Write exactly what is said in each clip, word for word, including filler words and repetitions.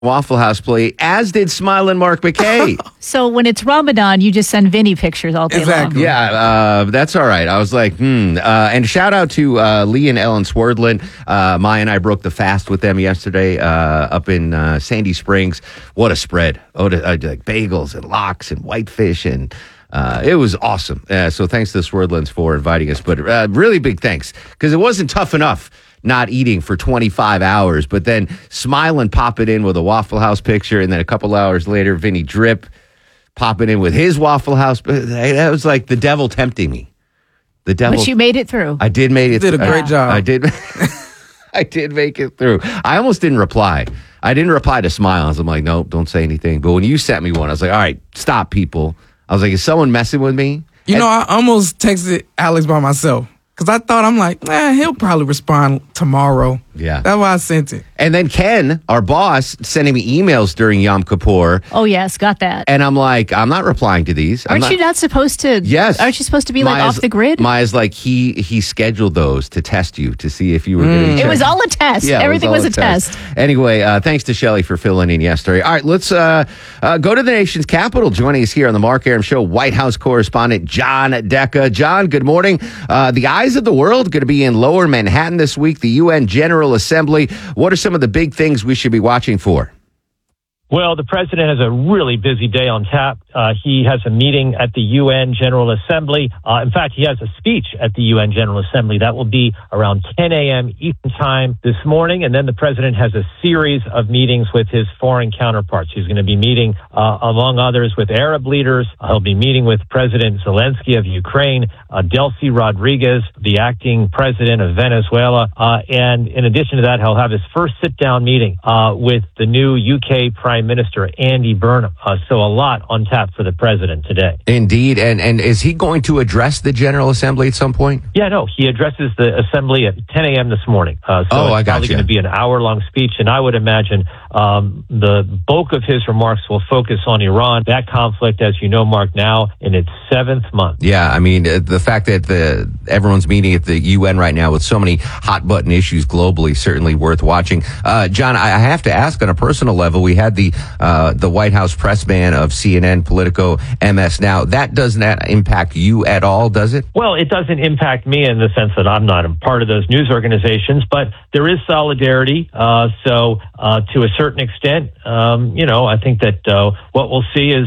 Waffle House plate, as did Smiling Mark McKay. So when it's Ramadan, you just send Vinny pictures all day Exactly. long. Yeah, uh, that's all right. I was like, hmm. Uh, and shout out to uh, Lee and Ellen Swerdlin. Uh, Maya and I broke the fast with them yesterday uh, up in uh, Sandy Springs. What a spread. Oh, to, uh, like bagels and lox and whitefish, and uh, it was awesome. Uh, so thanks to the Swerdlins for inviting us. But uh, really big thanks, because it wasn't tough enough not eating for twenty-five hours, but then smiling, pop it in with a Waffle House picture, and then a couple hours later, Vinny Drip popping in with his Waffle House. That was like the devil tempting me. The devil. But you made it through. I did make it. You did a th- great I, job. I did. I did make it through. I almost didn't reply. I didn't reply to Smiles. I'm like, nope, don't say anything. But when you sent me one, I was like, all right, stop, people. I was like, is someone messing with me? You And- know, I almost texted Alex by myself because I thought, I'm like, eh, he'll probably respond tomorrow. Yeah. That's why I sent it. And then Ken, our boss, sending me emails during Yom Kippur. Oh, yes, got that. And I'm like, I'm not replying to these. I'm Aren't not- you not supposed to? Yes. Aren't you supposed to be like Maya's- off the grid? Maya's like, he he scheduled those to test you, to see if you were going to It was all a test. Yeah, it Everything all was, a test. Anyway, uh, thanks to Shelley for filling in yesterday. All right, let's uh, uh, go to the nation's capital. Joining us here on the Mark Aram Show, White House correspondent John Decca. John, good morning. Uh, the eyes of the world going to be in Lower Manhattan this week, the U N General Assembly. What are some of the big things we should be watching for? Well, the president has a really busy day on tap. Uh, he has a meeting at the U N General Assembly. Uh, in fact, he has a speech at the U N General Assembly. That will be around ten a.m. Eastern time this morning. And then the president has a series of meetings with his foreign counterparts. He's going to be meeting, uh, among others, with Arab leaders. He'll be meeting with President Zelensky of Ukraine, uh, Delcy Rodriguez, the acting president of Venezuela. Uh, and in addition to that, he'll have his first sit-down meeting uh, with the new U K Prime Minister Andy Burnham. Uh, so a lot on tap for the president today. Indeed. And, and is he going to address the General Assembly at some point? Yeah, no, he addresses the assembly at ten a.m. this morning. Uh, so Oh, it's I got probably you. going to be an hour-long speech, and I would imagine um, the bulk of his remarks will focus on Iran. That conflict, as you know, Mark, now in its seventh month. Yeah, I mean, uh, the fact that the everyone's meeting at the U N right now with so many hot-button issues globally, certainly worth watching. Uh, John, I I have to ask on a personal level, we had the uh, the White House press ban of C N N, Politico, M S Now. That does not impact you at all, does it? Well, it doesn't impact me in the sense that I'm not a part of those news organizations, but there is solidarity. Uh, so uh, to a certain extent, um, you know, I think that uh, what we'll see is,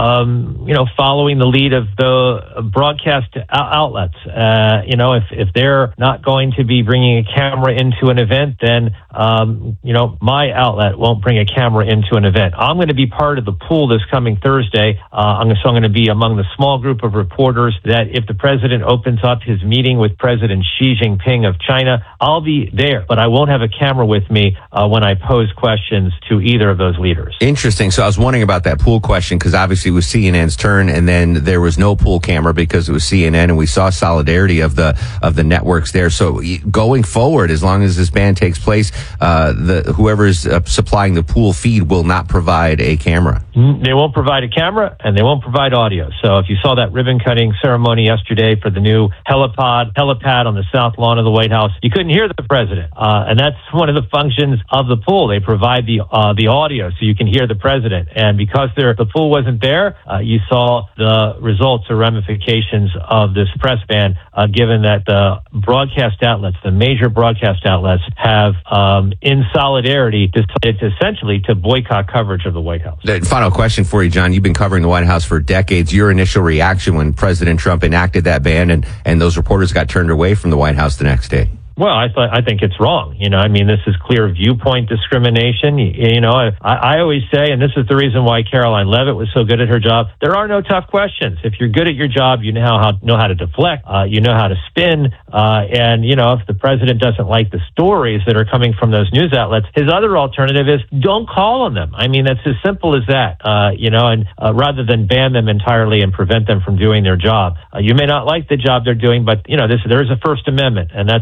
um, you know, following the lead of the broadcast outlets. Uh, you know, if, if they're not going to be bringing a camera into an event, then, um, you know, my outlet won't bring a camera into an event. I'm going to be part of the pool this coming Thursday. Uh, I'm, so I'm going to be among the small group of reporters that if the president opens up his meeting with President Xi Jinping of China, I'll be there, but I won't have a camera with me uh, when I pose questions to either of those leaders. Interesting. So I was wondering about that pool question because obviously it was C N N's turn, and then there was no pool camera because it was C N N, and we saw solidarity of the of the networks there. So going forward, as long as this ban takes place, uh, the whoever's uh, supplying the pool feed will not provide a camera. They won't provide a camera, and they won't provide audio. So if you saw that ribbon cutting ceremony yesterday for the new helipad helipad on the south lawn of the White House, you couldn't hear the president, uh, and that's one of the functions of the pool. They provide the uh, the audio so you can hear the president, and because there, the pool wasn't there, uh, you saw the results or ramifications of this press ban, uh, given that the broadcast outlets, the major broadcast outlets, have um, in solidarity decided to essentially to boycott coverage of the White House. The final question for you, John. You've been covering the White House for decades. Your initial reaction when President Trump enacted that ban and, and those reporters got turned away from the White House the next day? Well, I th- I think it's wrong. You know, I mean, this is clear viewpoint discrimination. You, you know, I, I always say, and this is the reason why Caroline Leavitt was so good at her job, there are no tough questions. If you're good at your job, you know how, know how to deflect, uh, you know how to spin, uh, and, you know, if the president doesn't like the stories that are coming from those news outlets, his other alternative is don't call on them. I mean, that's as simple as that, uh, you know, and uh, rather than ban them entirely and prevent them from doing their job. Uh, you may not like the job they're doing, but, you know, this, there is a First Amendment, and that's uh,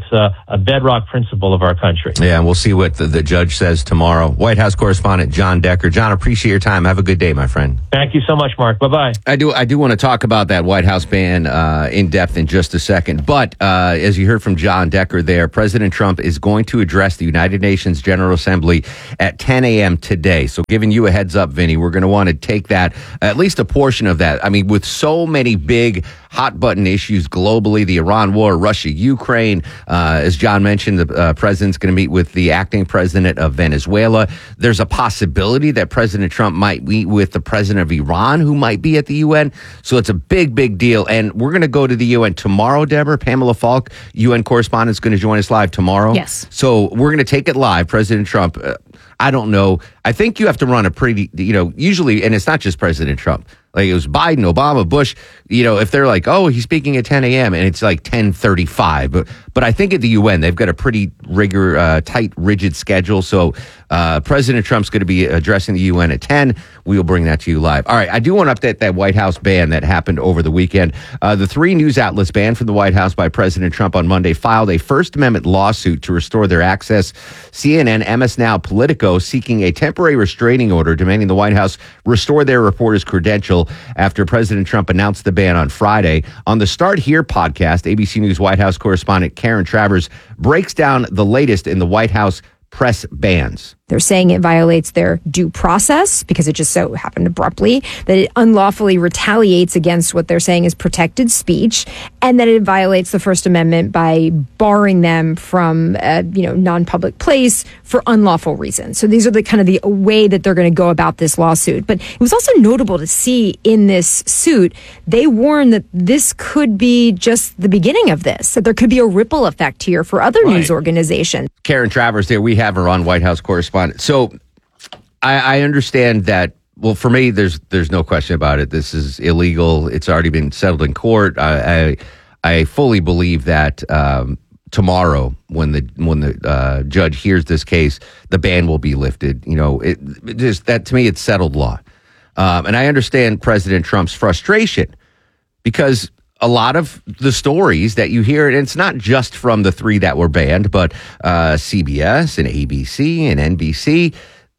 a bedrock principle of our country. Yeah, and we'll see what the, the judge says tomorrow. White House correspondent John Decker. John, appreciate your time. Have a good day, my friend. Thank you so much, Mark. Bye-bye. I do I do want to talk about that White House ban uh, in depth in just a second. But uh, as you heard from John Decker there, President Trump is going to address the United Nations General Assembly at ten a.m. today. So giving you a heads up, Vinny, we're going to want to take that, at least a portion of that. I mean, with so many big hot button issues globally, the Iran war, Russia, Ukraine, uh, as John mentioned, the uh, president's going to meet with the acting president of Venezuela. There's a possibility that President Trump might meet with the president of Iran, who might be at the U N. So it's a big, big deal. And we're going to go to the U N tomorrow, Deborah. Pamela Falk, U N correspondent, is going to join us live tomorrow. Yes. So we're going to take it live. President Trump, uh, I don't know. I think you have to run a pretty, you know, usually, and it's not just President Trump. Like it was Biden, Obama, Bush, you know, if they're like, oh, he's speaking at ten a.m. and it's like ten thirty-five. But, but I think at the U N, they've got a pretty rigor, uh, tight, rigid schedule. So uh, President Trump's going to be addressing the U N at ten. We will bring that to you live. All right. I do want to update that White House ban that happened over the weekend. Uh, the three news outlets banned from the White House by President Trump on Monday filed a First Amendment lawsuit to restore their access. C N N, M S Now, Politico seeking a temporary restraining order demanding the White House restore their reporter's credential after President Trump announced the ban on Friday. On the Start Here podcast, A B C News White House correspondent Karen Travers breaks down the latest in the White House press bans. They're saying it violates their due process because it just so happened abruptly, that it unlawfully retaliates against what they're saying is protected speech, and that it violates the First Amendment by barring them from a you know non-public place for unlawful reasons. So these are the kind of the way that they're going to go about this lawsuit. But it was also notable to see in this suit, they warn that this could be just the beginning of this, that there could be a ripple effect here for other Right. news organizations. Karen Travers there. We have her on White House correspondent. So I, I understand that. Well, for me, there's there's no question about it. This is illegal. It's already been settled in court. I I, I fully believe that um, tomorrow, when the when the uh, judge hears this case, the ban will be lifted. You know, it, it just that to me, it's settled law. Um, and I understand President Trump's frustration because a lot of the stories that you hear, and it's not just from the three that were banned, but uh, C B S and A B C and N B C,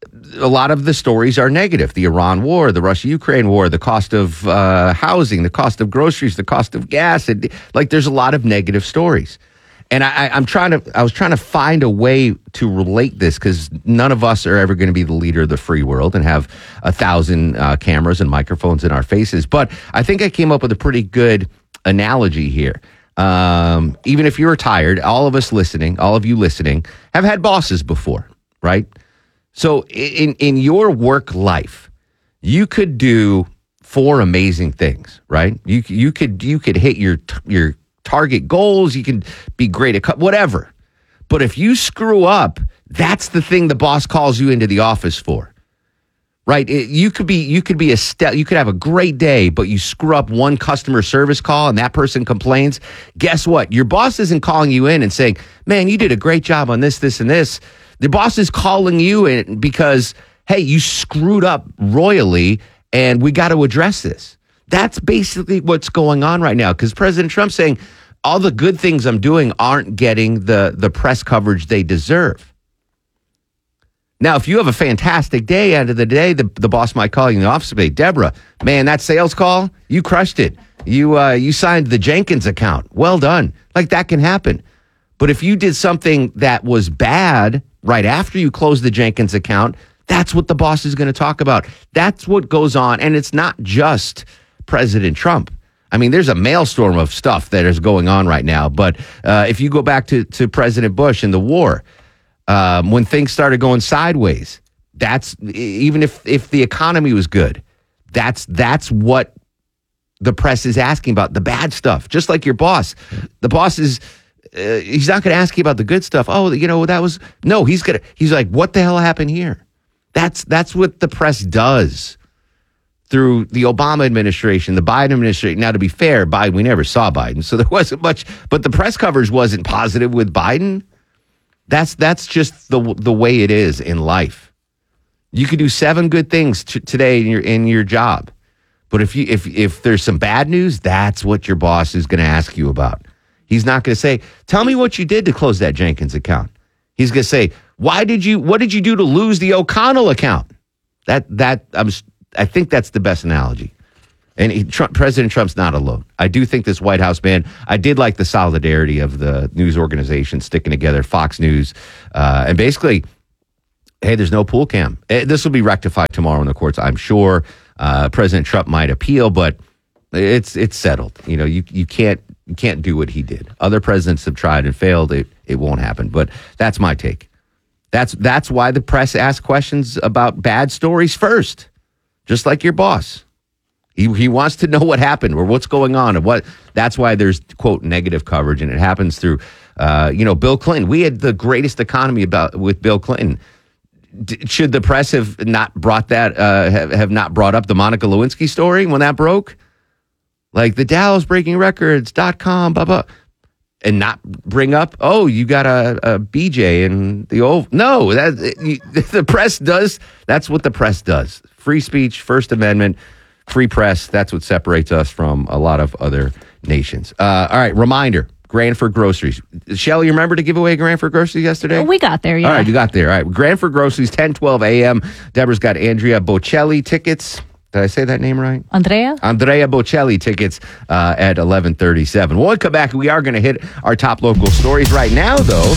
a lot of the stories are negative. The Iran war, the Russia-Ukraine war, the cost of uh, housing, the cost of groceries, the cost of gas. And, like, there's a lot of negative stories. And I, I'm trying to, I was trying to find a way to relate this because none of us are ever going to be the leader of the free world and have a thousand uh, cameras and microphones in our faces. But I think I came up with a pretty good analogy here. Um, even if you're retired, all of us listening, all of you listening, have had bosses before, right? So in in your work life, you could do four amazing things, right? You you could you could hit your your target goals. You can be great at whatever. But if you screw up, that's the thing the boss calls you into the office for. Right? It, you could be you could be a step you could have a great day, but you screw up one customer service call and that person complains. Guess what? Your boss isn't calling you in and saying, "Man, you did a great job on this, this, and this." The boss is calling you in because, hey, you screwed up royally and we got to address this. That's basically what's going on right now because President Trump's saying all the good things I'm doing aren't getting the, the press coverage they deserve. Now, if you have a fantastic day, end of the day, the, the boss might call you in the office and say, Deborah, man, that sales call, you crushed it. You uh, you signed the Jenkins account. Well done. Like that can happen. But if you did something that was bad right after you closed the Jenkins account, that's what the boss is going to talk about. That's what goes on. And it's not just President Trump. I mean, there's a maelstrom of stuff that is going on right now. But uh, if you go back to, to President Bush and the war, Um, when things started going sideways, that's even if, if the economy was good, that's that's what the press is asking about, the bad stuff, just like your boss. The boss is, uh, he's not going to ask you about the good stuff. Oh, you know, that was, no, he's going to, he's like, what the hell happened here? That's, that's what the press does through the Obama administration, the Biden administration. Now, to be fair, Biden, we never saw Biden, so there wasn't much, but the press coverage wasn't positive with Biden. That's that's just the the way it is in life. You could do seven good things t- today in your in your job, but if you if if there's some bad news, that's what your boss is going to ask you about. He's not going to say, tell me what you did to close that Jenkins account. He's going to say, why did you, what did you do to lose the O'Connell account? That, that, I'm, I think that's the best analogy. And he, Trump, President Trump's not alone. I do think this White House man, I did like the solidarity of the news organization sticking together, Fox News, uh, and basically, hey, there's no pool cam. Eh, This will be rectified tomorrow in the courts, I'm sure. Uh, President Trump might appeal, but it's it's settled. You know, you you can't you can't do what he did. Other presidents have tried and failed. It it won't happen. But that's my take. That's that's why the press asks questions about bad stories first, just like your boss. He he wants to know what happened or what's going on and what. That's why there's quote negative coverage, and it happens through, uh, you know, Bill Clinton. We had the greatest economy about with Bill Clinton. D- should the press have not brought that uh, have, have not brought up the Monica Lewinsky story when that broke, like the Dow's breaking records dot com, blah blah, and not bring up, oh, you got a, a B J and the old no that you, the press does. That's what the press does. Free speech, First Amendment. Free press, that's what separates us from a lot of other nations. Uh, all right, reminder, Granford Groceries. Shelly, you remember to give away Granford Groceries yesterday? We got there, yeah. All right, you got there. All right, Granford Groceries, ten twelve a.m. Deborah's got Andrea Bocelli tickets. Did I say that name right? Andrea? Andrea Bocelli tickets uh, at eleven thirty-seven. When we come back, we are going to hit our top local stories. Right now, though,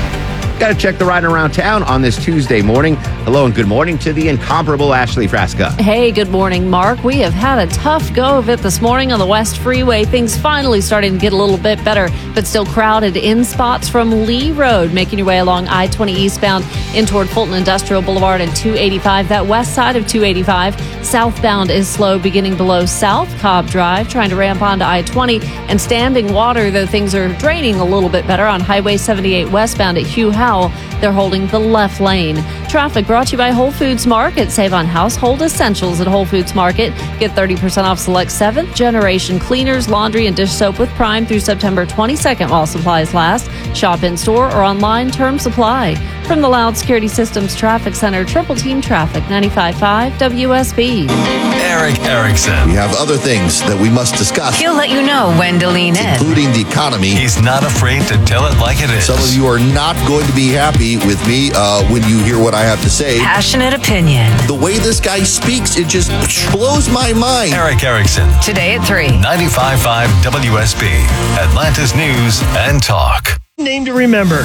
got to check the ride around town on this Tuesday morning. Hello and good morning to the incomparable Ashley Frasca. Hey, good morning, Mark. We have had a tough go of it this morning on the West Freeway. Things finally starting to get a little bit better, but still crowded in spots from Lee Road, making your way along I twenty eastbound in toward Fulton Industrial Boulevard and two eighty-five. That west side of two eighty-five. Southbound is slow beginning below South Cobb Drive, trying to ramp onto I twenty. And standing water, though things are draining a little bit better on Highway seventy-eight westbound at Hugh Howell. They're holding the left lane. Traffic brought to you by Whole Foods Market. Save on household essentials at Whole Foods Market. Get thirty percent off select seventh generation cleaners, laundry, and dish soap with Prime through September twenty-second while supplies last. Shop in store or online, term supply. From the Loud Security Systems Traffic Center, Triple Team Traffic, ninety-five point five W S B. Eric Erickson. We have other things that we must discuss, He'll let you know when to lean in. including the economy. He's not afraid to tell it like it is. Some of you are not going to be happy with me uh, when you hear what I have to say. Passionate opinion. The way this guy speaks, it just blows my mind. Eric Erickson. Today at three. ninety-five point five W S B. Atlanta's News and Talk. Name to remember.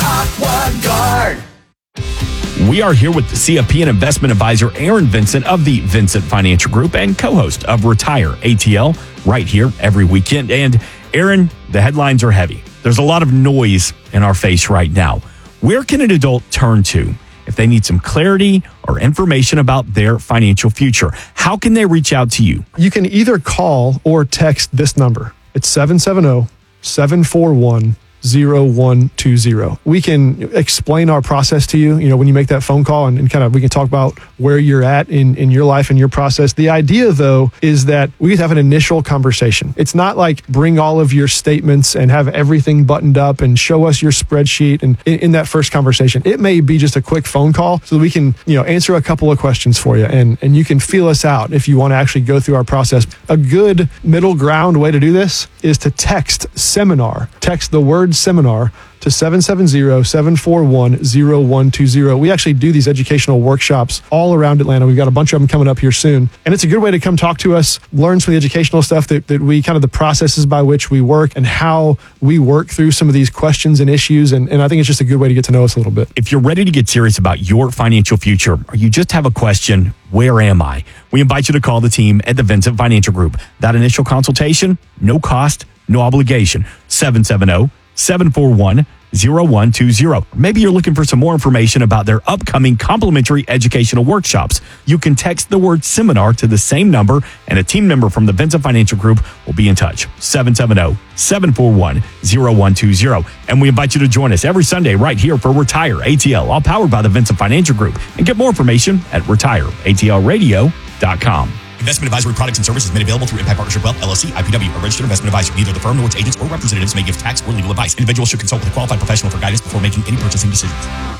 We are here with the C F P and investment advisor Aaron Vincent of the Vincent Financial Group and co-host of Retire A T L right here every weekend. And Aaron, the headlines are heavy. There's a lot of noise in our face right now. Where can an adult turn to if they need some clarity or information about their financial future? How can they reach out to you? You can either call or text this number. It's seven seven zero, seven four one, zero one two zero. We can explain our process to you, you know, when you make that phone call and, and kind of, we can talk about where you're at in, in your life and your process. The idea though, is that we have an initial conversation. It's not like bring all of your statements and have everything buttoned up and show us your spreadsheet. And in, in that first conversation, it may be just a quick phone call so that we can, you know, answer a couple of questions for you and, and you can feel us out if you want to actually go through our process. A good middle ground way to do this is to text seminar, text the word seminar to seven seven zero, seven four one, zero one two zero. We actually do these educational workshops all around Atlanta. We've got a bunch of them coming up here soon. And it's a good way to come talk to us, learn some of the educational stuff that, that we kind of the processes by which we work and how we work through some of these questions and issues. And, and I think it's just a good way to get to know us a little bit. If you're ready to get serious about your financial future or you just have a question, where am I? We invite you to call the team at the Vincent Financial Group. That initial consultation, no cost, no obligation. seven seven zero, seven four one, zero one two zero. Maybe you're looking for some more information about their upcoming complimentary educational workshops. You can text the word seminar to the same number and a team member from the Vincent Financial Group will be in touch. seven seven zero, seven four one, zero one two zero. And we invite you to join us every Sunday right here for Retire A T L, all powered by the Vincent Financial Group. And get more information at retire A T L radio dot com. Investment advisory products and services made available through Impact Partnership Wealth, L L C, I P W, a registered investment advisor. Neither the firm nor its agents or representatives may give tax or legal advice. Individuals should consult with a qualified professional for guidance before making any purchasing decisions.